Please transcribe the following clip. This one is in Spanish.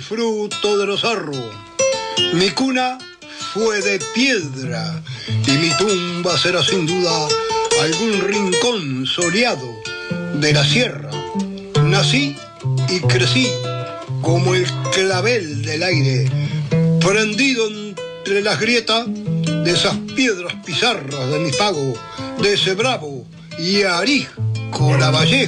fruto de los cerros. Mi cuna fue de piedra y mi tumba será sin duda algún rincón soleado de la sierra. Nací y crecí como el clavel del aire, prendido entre las grietas de esas piedras pizarras de mi pago, de ese bravo y arisco la valleja.